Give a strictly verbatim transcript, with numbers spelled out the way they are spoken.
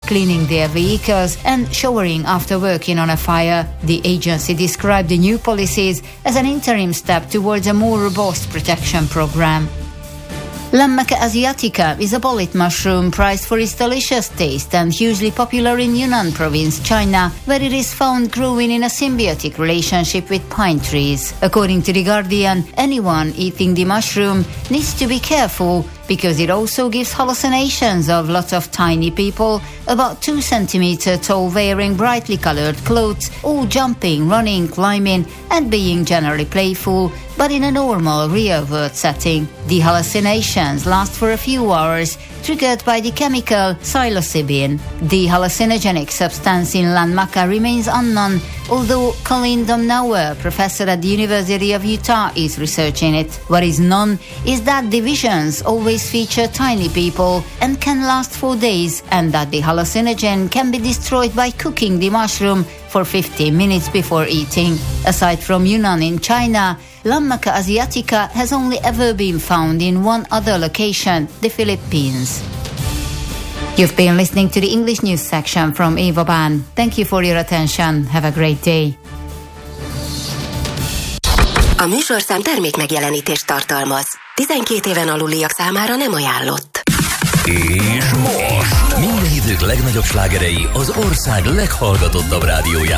cleaning their vehicles and showering after working on a fire. The agency described the new policies as an interim step towards a more robust protection program. Lammaca asiatica is a bolete mushroom prized for its delicious taste and hugely popular in Yunnan province, China, where it is found growing in a symbiotic relationship with pine trees. According to The Guardian, anyone eating the mushroom needs to be careful because it also gives hallucinations of lots of tiny people, about two centimeter tall, wearing brightly colored clothes, all jumping, running, climbing, and being generally playful, but in a normal real-world setting. The hallucinations last for a few hours, triggered by the chemical psilocybin. The hallucinogenic substance in Lammaca remains unknown, although Colin Domnauer, professor at the University of Utah, is researching it. What is known is that the visions always feature tiny people and can last for days, and that the hallucinogen can be destroyed by cooking the mushroom for fifteen minutes before eating. Aside from Yunnan in China, Lammaca asiatica has only ever been found in one other location, the Philippines. You've been listening to the English news section from Eva Ban. Thank you for your attention. Have a great day. A műsorszám termék megjelenítést tartalmaz. tizenkét éven aluliak számára nem ajánlott. És most minden idők legnagyobb slágerei az ország leghallgatottabb rádiójában.